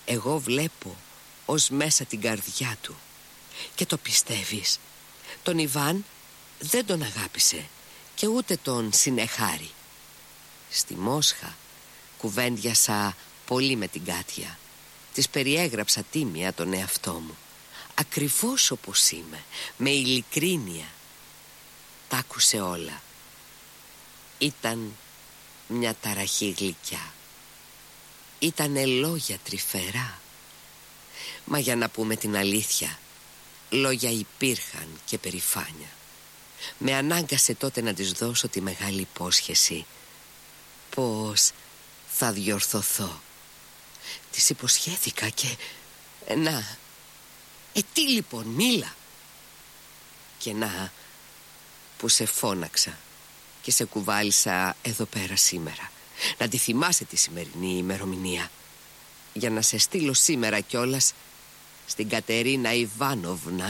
Εγώ βλέπω ως μέσα την καρδιά του. Και το πιστεύεις? Τον Ιβάν δεν τον αγάπησε και ούτε τον συνεχάρει. Στη Μόσχα κουβέντιασα πολύ με την Κάτια. Της περιέγραψα τίμια τον εαυτό μου, ακριβώς όπως είμαι, με ειλικρίνεια. Τ' άκουσε όλα. Ήταν μια ταραχή γλυκιά. Ήτανε λόγια τρυφερά. Μα για να πούμε την αλήθεια, λόγια υπήρχαν και περηφάνια. Με ανάγκασε τότε να της δώσω τη μεγάλη υπόσχεση πως θα διορθωθώ. Της υποσχέθηκα και... να... τι λοιπόν, μίλα. Και να που σε φώναξα και σε κουβάλισα εδώ πέρα σήμερα. Να τη θυμάσαι τη σημερινή ημερομηνία, για να σε στείλω σήμερα κιόλας στην Κατερίνα Ιβάνοβνα.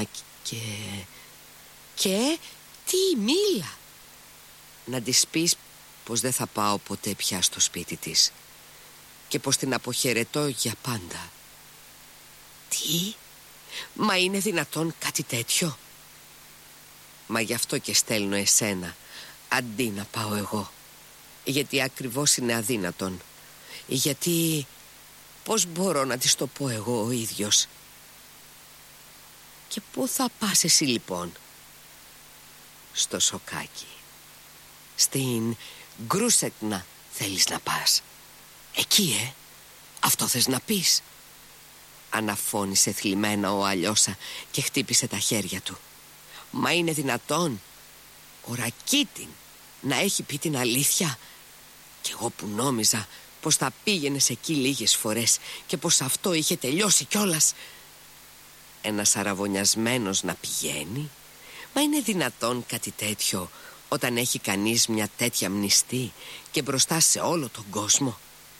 Και τι, μίλα. Να της πεις πως δεν θα πάω ποτέ πια στο σπίτι της και πως την αποχαιρετώ για πάντα. Τι? Μα είναι δυνατόν κάτι τέτοιο? Μα γι' αυτό και στέλνω εσένα αντί να πάω εγώ. Γιατί ακριβώς είναι αδύνατον. Γιατί πώς μπορώ να της το πω εγώ ο ίδιος? Και πού θα πας εσύ λοιπόν? Στο σοκάκι. Στην Γκρούσεκνα θέλεις να πας? Εκεί αυτό θες να πεις? Αναφώνησε θλιμμένα ο Αλιώσα και χτύπησε τα χέρια του. Μα είναι δυνατόν ο Ρακίτιν να έχει πει την αλήθεια? Κι εγώ που νόμιζα πως θα πήγαινες εκεί λίγες φορές και πως αυτό είχε τελειώσει κιόλας. Ένας αραβωνιασμένος να πηγαίνει? Μα είναι δυνατόν κάτι τέτοιο όταν έχει κανείς μια τέτοια μνηστή και μπροστά σε όλο τον κόσμο?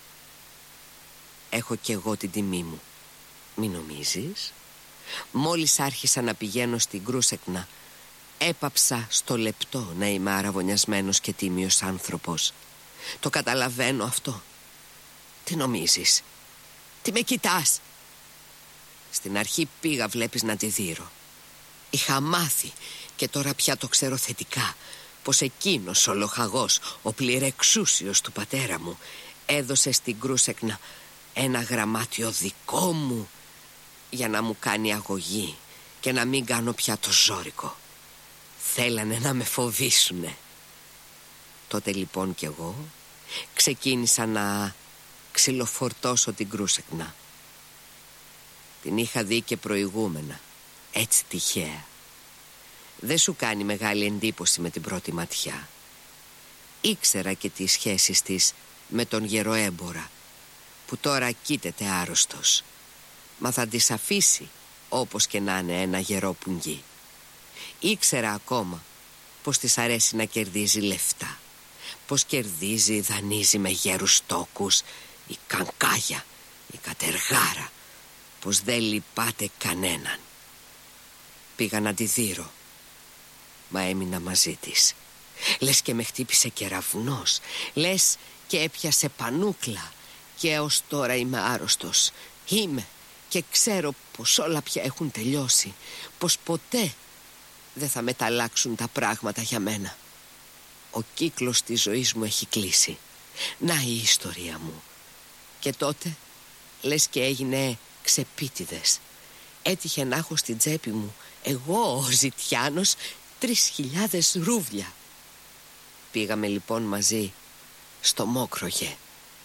Έχω κι εγώ την τιμή μου, μη νομίζεις. Μόλις άρχισα να πηγαίνω στην Γκρούσεκνα, έπαψα στο λεπτό να είμαι αραβωνιασμένος και τίμιος άνθρωπος. Το καταλαβαίνω αυτό. Τι νομίζεις? Τι με κοιτάς? Στην αρχή πήγα, βλέπεις, να τη δείρω. Είχα μάθει και τώρα πια το ξέρω θετικά πως εκείνος ο λοχαγός, ο πληρεξούσιος του πατέρα μου, έδωσε στην Γκρούσεκνα ένα γραμμάτιο δικό μου για να μου κάνει αγωγή και να μην κάνω πια το ζόρικο. Θέλανε να με φοβήσουνε. Τότε λοιπόν κι εγώ ξεκίνησα να ξυλοφορτώσω την Γκρούσεκνα. Την είχα δει και προηγούμενα, έτσι τυχαία. Δεν σου κάνει μεγάλη εντύπωση με την πρώτη ματιά. Ήξερα και τις σχέσεις της με τον γεροέμπορα, που τώρα κοίταται άρρωστος. Μα θα της αφήσει όπως και να είναι ένα γερό πουγγί. Ήξερα ακόμα πως της αρέσει να κερδίζει λεφτά, πως κερδίζει, δανείζει με γέρους τόκους, η Κανκάγια, η Κατεργάρα, πως δεν λυπάται κανέναν. Πήγα να τη δείρω, μα έμεινα μαζί της. Λες και με χτύπησε κεραυνός, λες και έπιασε πανούκλα. Και ως τώρα είμαι άρρωστος. Είμαι και ξέρω πως όλα πια έχουν τελειώσει, πως ποτέ δεν θα μεταλλάξουν τα πράγματα για μένα. Ο κύκλος της ζωής μου έχει κλείσει. Να η ιστορία μου. Και τότε λες και έγινε ξεπίτιδες. Έτυχε να έχω στην τσέπη μου, εγώ ο ζητιάνος, 3.000 ρούβλια. Πήγαμε λοιπόν μαζί στο Μόκρογε,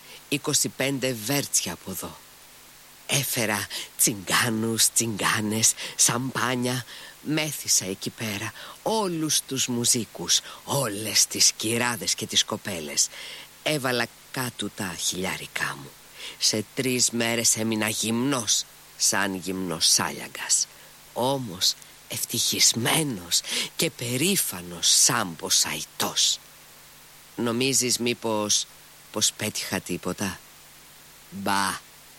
25 βέρτσια από εδώ. Έφερα τσιγκάνους, τσιγκάνες, σαμπάνια. Μέθησα εκεί πέρα όλους τους μουζίκους, όλες τις κυράδες και τις κοπέλες. Έβαλα κάτω τα χιλιάρικά μου. Σε 3 μέρες έμεινα γυμνός, σαν γυμνός σάλιαγκας. Όμως ευτυχισμένος και περήφανος σαν ποσαϊτός. Νομίζεις μήπως πως πέτυχα τίποτα? Μπα,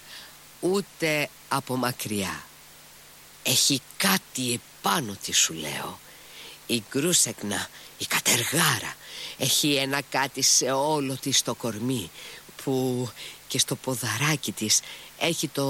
ούτε από μακριά. Έχει κάτι επάνω της, σου λέω. Η Γκρούσεκνα, η Κατεργάρα, έχει ένα κάτι σε όλο της το κορμί, που και στο ποδαράκι της έχει το